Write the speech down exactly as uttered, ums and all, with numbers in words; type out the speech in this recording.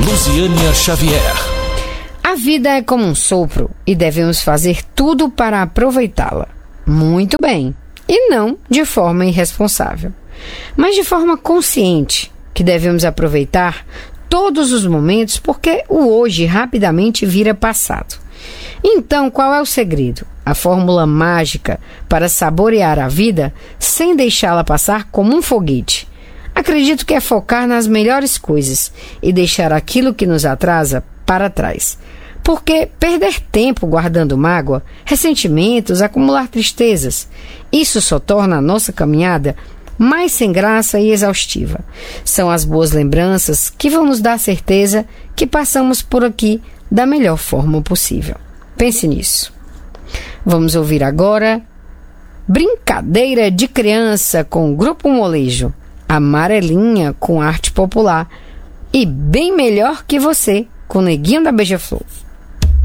Luziânia Xavier. A vida é como um sopro e devemos fazer tudo para aproveitá-la. Muito bem, e não de forma irresponsável, mas de forma consciente, que devemos aproveitar todos os momentos porque o hoje rapidamente vira passado. Então, qual é o segredo? A fórmula mágica para saborear a vida sem deixá-la passar como um foguete. Acredito que é focar nas melhores coisas e deixar aquilo que nos atrasa para trás. Porque perder tempo guardando mágoa, ressentimentos, acumular tristezas, isso só torna a nossa caminhada mais sem graça e exaustiva. São as boas lembranças que vão nos dar certeza que passamos por aqui da melhor forma possível. Pense nisso. Vamos ouvir agora Brincadeira de Criança com o Grupo Molejo, Amarelinha com Arte Popular e Bem Melhor Que Você com Neguinho da Beija-Flor.